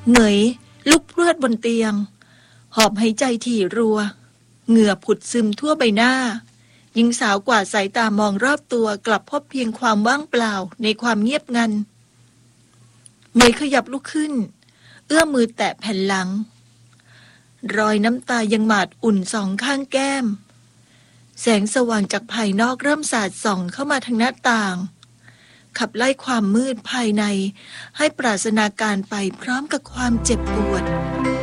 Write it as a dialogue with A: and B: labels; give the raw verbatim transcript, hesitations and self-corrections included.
A: เหงยลุกพรวดบนเตียงหอบหายใจถี่รัวเหงื่อผุดซึมทั่วใบหน้าหญิงสาวกวาดสายตามองรอบตัวกลับพบเพียงความว่างเปล่าในความเงียบงันเหมยขยับลุกขึ้นเอื้อมมือแตะแผ่นหลังรอยน้ำตายังหมาดอุ่นสองข้างแก้มแสงสว่างจากภายนอกเริ่มสาดส่องเข้ามาทางหน้าต่างขับไล่ความมืดภายในให้ปราศนาการไปพร้อมกับความเจ็บปวด